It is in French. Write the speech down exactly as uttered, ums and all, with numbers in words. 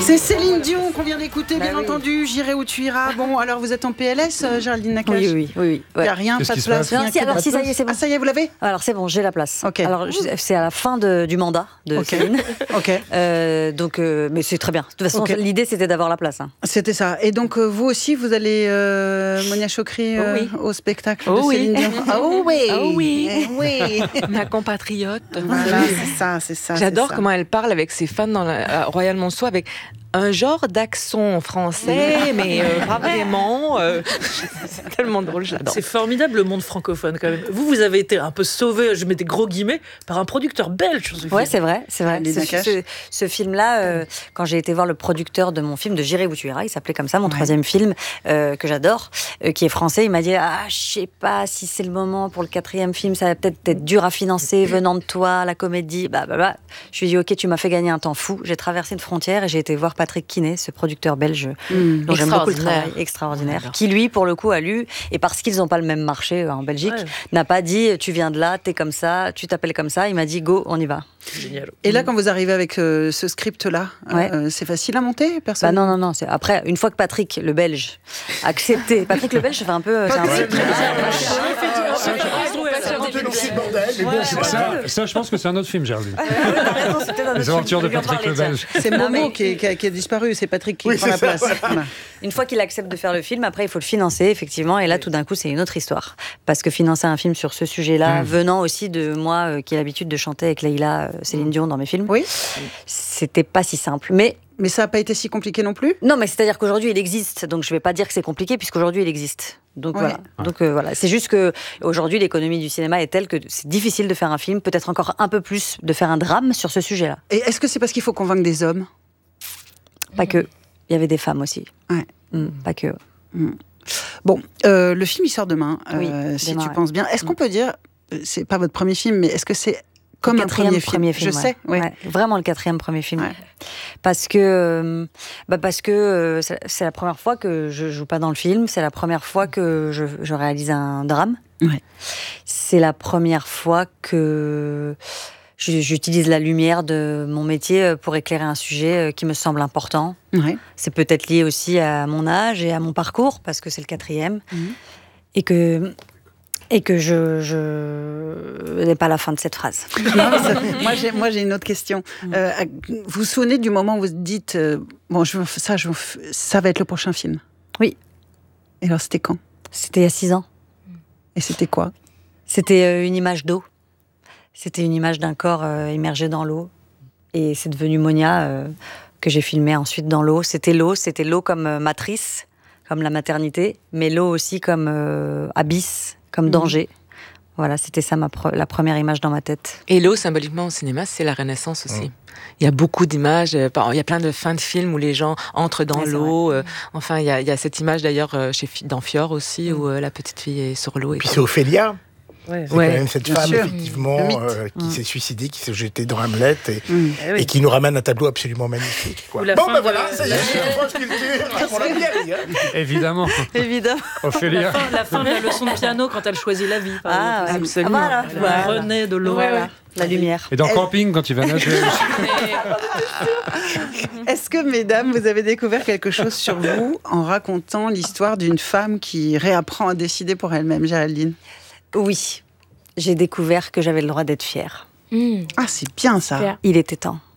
C'est Céline Dion qu'on vient d'écouter, bah bien oui. entendu. J'irai où tu iras. Bon, alors vous êtes en P L S, euh, Géraldine Nakache? Oui, oui, oui. oui. Il n'y a Ouais. rien, Qu'est-ce pas de qui se place. passe rien Non, si, que alors de si, ça y est, c'est bon. Ah, ça y est, vous l'avez? Alors c'est bon, j'ai la place. Ok. Alors je- c'est à la fin de, du mandat de Ok. Céline. Ok. Euh, donc, euh, mais c'est très bien. De toute façon, Ok. l'idée c'était d'avoir la place. Hein. C'était ça. Et donc, euh, vous aussi, vous allez, euh, Monia Chokri, euh, Oh oui. au spectacle Oh de oui. Céline Dion. Oh oui. Oh oui. Eh oui. Ma compatriote. Voilà, c'est ça, c'est ça. J'adore c'est ça. comment elle parle avec ses fans dans la, à Royal Monceau avec un genre d'accent français, mais euh, pas vraiment. euh, c'est tellement drôle, j'adore. C'est formidable le monde francophone quand même. Vous, vous avez été un peu sauvé, je mets des gros guillemets, par un producteur belge sur ce Ouais, film. c'est vrai, c'est vrai. Les Ce, Nakache. ce- ce film-là, euh, quand j'ai été voir le producteur de mon film, de J'irai où tu iras, il s'appelait comme ça, mon Ouais. troisième film, euh, que j'adore, euh, qui est français, il m'a dit, ah, je sais pas si c'est le moment pour le quatrième film, ça va peut-être être dur à financer, venant de toi, la comédie, bah, bah, bah. Je lui ai dit, ok, tu m'as fait gagner un temps fou. J'ai traversé une frontière et j'ai été voir Patrick Kiné, ce producteur belge, Mm. dont j'aime beaucoup le Extraordinaire. travail, extraordinaire, J'adore. qui lui, pour le coup, a lu, et parce qu'ils n'ont pas le même marché euh, en Belgique, Ouais. n'a pas dit, tu viens de là, t'es comme ça, tu t'appelles comme ça. Il m'a dit, go, on y va. C'est génial. Et là, quand vous arrivez avec euh, ce script-là, Ouais. euh, c'est facile à monter, personne? Bah non, non, non. C'est... Après, une fois que Patrick, le Belge, a accepté. Patrick, le Belge, ça fait un peu. C'est un Patrick, peu- Mais bon, c'est pas Ça, grave. ça, je pense que c'est un autre film, Géraldine. Ouais, ouais, t'as raison, c'est peut-être un autre Les film, aventures je de vais lui en Patrick parler, le tiens. Belge. C'est Non, Momo mais- qui, est, qui a, qui a disparu, c'est Patrick qui Oui, prend la c'est place. ça, Voilà. Une fois qu'il accepte de faire le film, après, il faut le financer, effectivement. Et là, tout d'un coup, c'est une autre histoire. Parce que financer un film sur ce sujet-là, Mm. venant aussi de moi, euh, qui ai l'habitude de chanter avec Leïla, euh, Céline Dion dans mes films, Oui, c'était pas si simple. Mais mais ça n'a pas été si compliqué non plus. non, mais c'est-à-dire qu'aujourd'hui, il existe. Donc, je vais pas dire que c'est compliqué, puisqu'aujourd'hui, il existe. Donc, Ouais. voilà. Donc, euh, voilà. C'est juste que aujourd'hui, l'économie du cinéma est telle que c'est difficile de faire un film, peut-être encore un peu plus de faire un drame sur ce sujet-là. Et est-ce que c'est parce qu'il faut convaincre des hommes? Pas que. Il y avait des femmes aussi. Ouais. Mm, pas que. Bon, euh, le film il sort demain, Oui, euh, si demain, tu ouais. penses bien. Est-ce qu'on peut dire, euh, c'est pas votre premier film, mais est-ce que c'est comme un Quatrième premier film? Je ouais. sais, oui. Ouais, vraiment le quatrième premier film. Ouais. Parce que, euh, bah parce que euh, c'est c'est la première fois que je joue pas dans le film, c'est la première fois que je, je réalise un drame. Ouais. C'est la première fois que je- j'utilise la lumière de mon métier pour éclairer un sujet qui me semble important. Ouais. C'est peut-être lié aussi à mon âge et à mon parcours, parce que c'est le quatrième. Mhm. Et que, et que je, je n'ai pas la fin de cette phrase. Non, mais ça- moi, j'ai, moi, j'ai une autre question. Euh, vous vous souvenez du moment où vous dites, euh, bon, je, veux- ça, je, veux- ça va être le prochain film? Oui. Et alors, c'était quand? C'était il y a six ans. Et c'était quoi? C'était euh, une image d'eau. C'était une image d'un corps euh, immergé dans l'eau. Et c'est devenu Monia, euh, que j'ai filmé ensuite dans l'eau. C'était l'eau, c'était l'eau comme euh, matrice, comme la maternité, mais l'eau aussi comme euh, abysse, comme danger. Voilà, c'était ça ma pre- la première image dans ma tête. Et l'eau, symboliquement, au cinéma, c'est la Renaissance aussi. Il y a beaucoup d'images, euh, par- il y a plein de fins de films où les gens entrent dans Ouais, c'est l'eau. euh, enfin, il y, a, il y a cette image d'ailleurs euh, chez Fi- dans Fior aussi, où euh, la petite fille est sur l'eau. et Puis tout. c'est Ophélia. Ouais. C'est Ouais, quand même cette bien femme, sûr. effectivement, Le mythe. euh, qui Mm. s'est suicidée, qui s'est jetée dans Hamlet et, Eh oui. et qui nous ramène un tableau absolument magnifique. Quoi. Ou la Bon, fin ben de voilà, la- ça y est, c'est France Culture. On l'a bien dit, hein. Évidemment. Évidemment. La Ophélia. fin, la fin de la leçon de piano quand elle choisit la vie. Par Ah, exemple. ouais. Absolument. Ah, voilà. Elle Voilà. renaît de l'eau. Voilà. La lumière. Et dans Camping, quand il va nager. Est-ce que, mesdames, vous avez découvert quelque chose sur vous en racontant l'histoire d'une femme qui réapprend à décider pour elle-même, Géraldine? Oui, j'ai découvert que j'avais le droit d'être fière. Ah, c'est bien ça. Super. Il était temps.